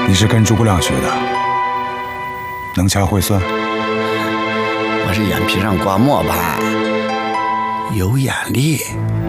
你是跟诸葛亮学的，能掐会算？ 我是眼皮上挂磨盘，有眼力。